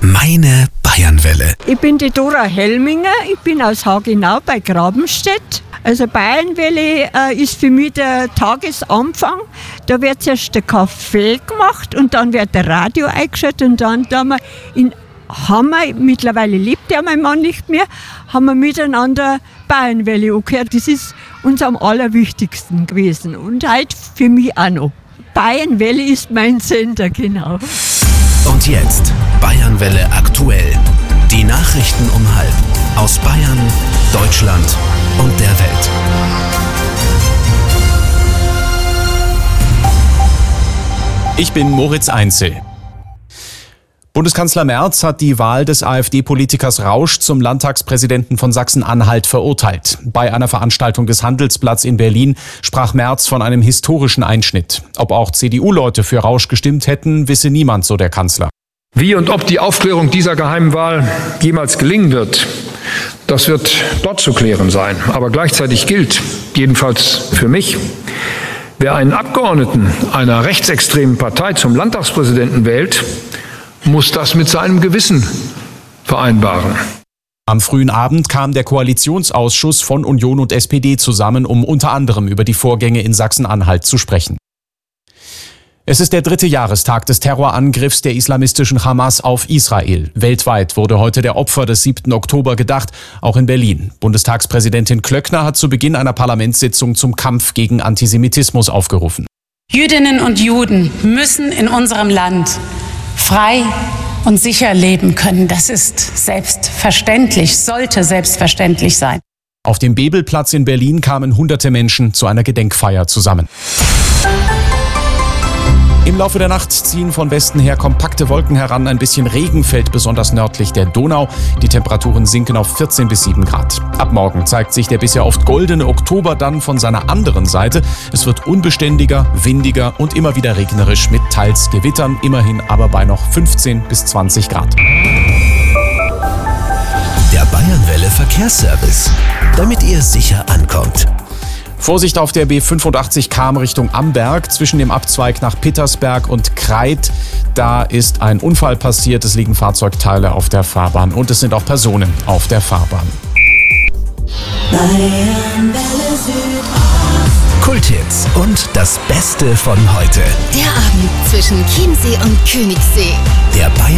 Meine Bayernwelle. Ich bin die Dora Helminger, ich bin aus Hagenau bei Grabenstedt. Also Bayernwelle ist für mich der Tagesanfang. Da wird zuerst der Kaffee gemacht und dann wird der Radio eingeschaltet und dann haben wir, mittlerweile lebt ja mein Mann nicht mehr, haben wir miteinander Bayernwelle angehört. Das ist uns am allerwichtigsten gewesen und heute für mich auch noch. Bayernwelle ist mein Sender, genau. Und jetzt Bayernwelle aktuell. Die Nachrichten um 12:30 aus Bayern, Deutschland und der Welt. Ich bin Moritz Einzel. Bundeskanzler Merz hat die Wahl des AfD-Politikers Rausch zum Landtagspräsidenten von Sachsen-Anhalt verurteilt. Bei einer Veranstaltung des Handelsplatz in Berlin sprach Merz von einem historischen Einschnitt. Ob auch CDU-Leute für Rausch gestimmt hätten, wisse niemand, so der Kanzler. Wie und ob die Aufklärung dieser geheimen Wahl jemals gelingen wird, das wird dort zu klären sein. Aber gleichzeitig gilt, jedenfalls für mich, wer einen Abgeordneten einer rechtsextremen Partei zum Landtagspräsidenten wählt, muss das mit seinem Gewissen vereinbaren. Am frühen Abend kam der Koalitionsausschuss von Union und SPD zusammen, um unter anderem über die Vorgänge in Sachsen-Anhalt zu sprechen. Es ist der 3. Jahrestag des Terrorangriffs der islamistischen Hamas auf Israel. Weltweit wurde heute der Opfer des 7. Oktober gedacht, auch in Berlin. Bundestagspräsidentin Klöckner hat zu Beginn einer Parlamentssitzung zum Kampf gegen Antisemitismus aufgerufen. Jüdinnen und Juden müssen in unserem Land frei und sicher leben können. Das ist selbstverständlich, sollte selbstverständlich sein. Auf dem Bebelplatz in Berlin kamen hunderte Menschen zu einer Gedenkfeier zusammen. Im Laufe der Nacht ziehen von Westen her kompakte Wolken heran. Ein bisschen Regen fällt besonders nördlich der Donau. Die Temperaturen sinken auf 14 bis 7 Grad. Ab morgen zeigt sich der bisher oft goldene Oktober dann von seiner anderen Seite. Es wird unbeständiger, windiger und immer wieder regnerisch mit teils Gewittern, immerhin aber bei noch 15 bis 20 Grad. Der Bayernwelle Verkehrsservice, damit ihr sicher ankommt. Vorsicht auf der B85 Cham Richtung Amberg zwischen dem Abzweig nach Pittersberg und Kreit. Da ist ein Unfall passiert, es liegen Fahrzeugteile auf der Fahrbahn und es sind auch Personen auf der Fahrbahn. Kulthits und das Beste von heute. Der Abend zwischen Chiemsee und Königssee. Der